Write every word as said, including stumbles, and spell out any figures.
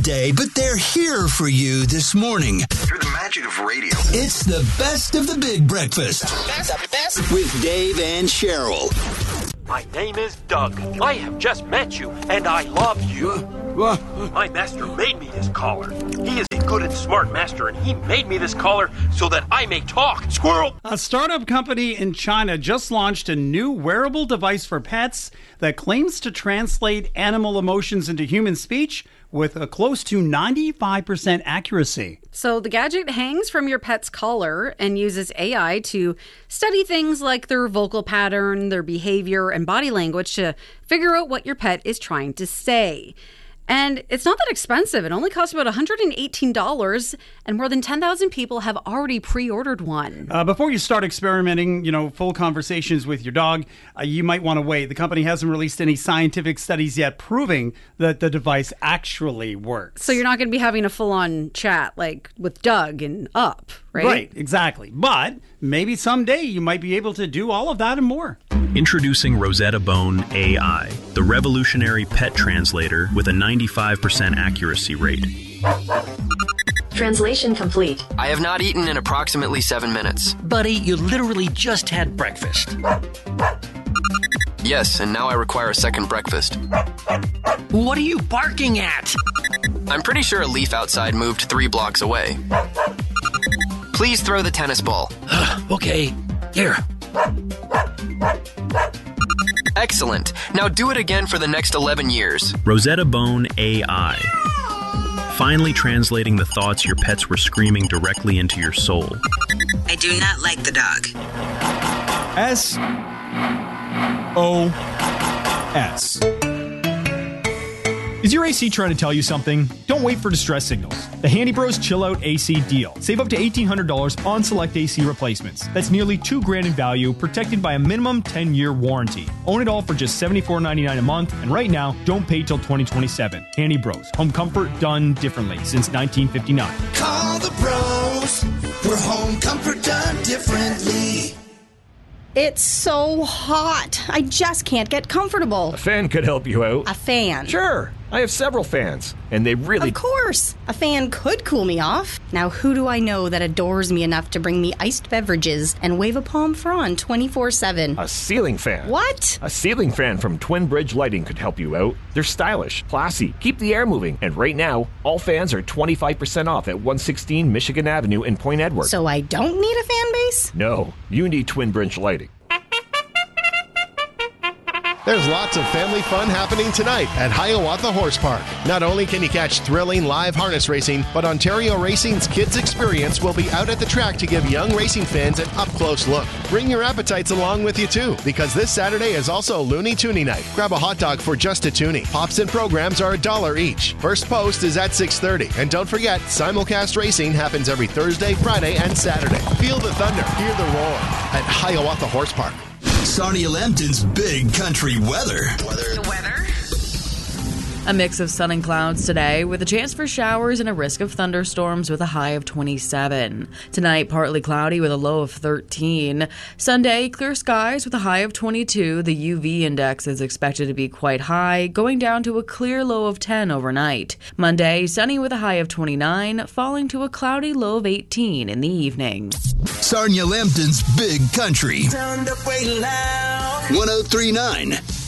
day, but they're here for you this morning. Through the magic of radio. It's the best of the big breakfast. The best, the best. With Dave and Cheryl. My name is Doug. I have just met you, and I love you. Uh, uh, My master made me this collar. He is a good and smart master, and he made me this collar so that I may talk. Squirrel! A startup company in China just launched a new wearable device for pets that claims to translate animal emotions into human speech with a close to ninety-five percent accuracy. So the gadget hangs from your pet's collar and uses A I to study things like their vocal pattern, their behavior, and body language to figure out what your pet is trying to say. And it's not that expensive. It only costs about one hundred eighteen dollars, and more than ten thousand people have already pre-ordered one. Uh, before you start experimenting, you know, full conversations with your dog, uh, you might want to wait. The company hasn't released any scientific studies yet proving that the device actually works. So you're not going to be having a full-on chat like with Doug and Up, right? Right, exactly. But maybe someday you might be able to do all of that and more. Introducing Rosetta Bone A I, the revolutionary pet translator with a ninety-five percent accuracy rate. Translation complete. I have not eaten in approximately seven minutes. Buddy, you literally just had breakfast. Yes, and now I require a second breakfast. What are you barking at? I'm pretty sure a leaf outside moved three blocks away. Please throw the tennis ball. Okay, here. Excellent. Now do it again for the next eleven years. Rosetta Bone A I. Finally translating the thoughts your pets were screaming directly into your soul. I do not like the dog. S O S. Is your A C trying to tell you something? Don't wait for distress signals. The Handy Bros Chill Out A C deal. Save up to eighteen hundred dollars on select A C replacements. That's nearly two grand in value, protected by a minimum ten-year warranty. Own it all for just seventy-four ninety-nine a month, and right now, don't pay till twenty twenty-seven. Handy Bros. Home comfort done differently since nineteen fifty-nine. Call the pros. We're home comfort done differently. It's so hot. I just can't get comfortable. A fan could help you out. A fan? Sure. I have several fans, and they really... Of course. A fan could cool me off. Now, who do I know that adores me enough to bring me iced beverages and wave a palm frond twenty-four seven? A ceiling fan. What? A ceiling fan from Twin Bridge Lighting could help you out. They're stylish, classy, keep the air moving, and right now, all fans are twenty-five percent off at one sixteen Michigan Avenue in Point Edward. So I don't need a fan base? No, you need Twin Bridge Lighting. There's lots of family fun happening tonight at Hiawatha Horse Park. Not only can you catch thrilling live harness racing, but Ontario Racing's Kids Experience will be out at the track to give young racing fans an up-close look. Bring your appetites along with you too, because this Saturday is also Looney Toonie Night. Grab a hot dog for just a toonie. Pops and programs are a dollar each. First post is at six thirty. And don't forget, simulcast racing happens every Thursday, Friday, and Saturday. Feel the thunder, hear the roar at Hiawatha Horse Park. Sonia Lambton's Big Country Weather. Weather. The weather? A mix of sun and clouds today with a chance for showers and a risk of thunderstorms with a high of twenty-seven. Tonight, partly cloudy with a low of thirteen. Sunday, clear skies with a high of twenty-two. The U V index is expected to be quite high, going down to a clear low of ten overnight. Monday, sunny with a high of twenty-nine, falling to a cloudy low of eighteen in the evening. Sonia Lambton's Big Country. one oh three point nine